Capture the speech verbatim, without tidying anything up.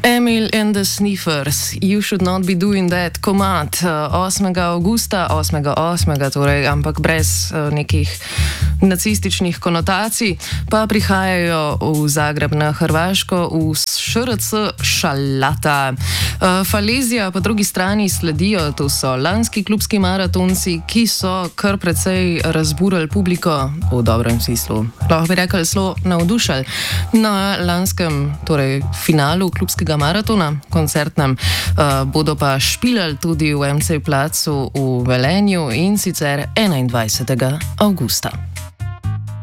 Emil and the Sniffers, You Should Not Be Doing That, komad osmega avgusta, osmega osmega torej, ampak brez uh, nekih nacističnih konotacij, pa prihajajo v Zagreb na Hrvaško v Š R C Šalata. Uh, Falezija po drugi strani sledijo, to so lanski klubski maratonci, ki so kar precej razburali publiko v dobrem smislu. Lahko bi rekli, zelo navdušali. Na lanskem torej, finalu klubskega maratona, koncertnem, uh, bodo pa špilali tudi v M C placu v Velenju in sicer enaindvajsetega avgusta.